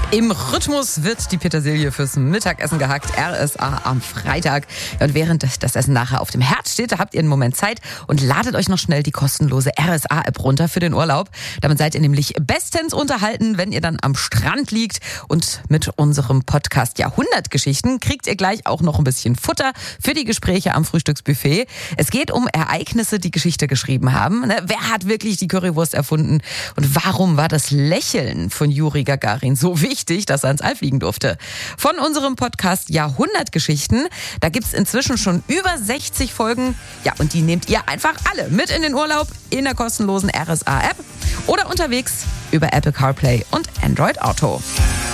Im Rhythmus wird die Petersilie fürs Mittagessen gehackt. RSA am Freitag. Und während das Essen nachher auf dem Herd steht, da habt ihr einen Moment Zeit und ladet euch noch schnell die kostenlose RSA-App runter für den Urlaub. Damit seid ihr nämlich bestens unterhalten, wenn ihr dann am Strand liegt. Und mit unserem Podcast Jahrhundertgeschichten kriegt ihr gleich auch noch ein bisschen Futter für die Gespräche am Frühstücksbuffet. Es geht um Ereignisse, die Geschichte geschrieben haben. Wer hat wirklich die Currywurst erfunden? Und warum war das Lächeln von Juri Gagarin so wichtig, dass er ins All fliegen durfte? Von unserem Podcast Jahrhundertgeschichten, da gibt's inzwischen schon über 60 Folgen. Ja, und die nehmt ihr einfach alle mit in den Urlaub in der kostenlosen RSA-App oder unterwegs über Apple CarPlay und Android Auto.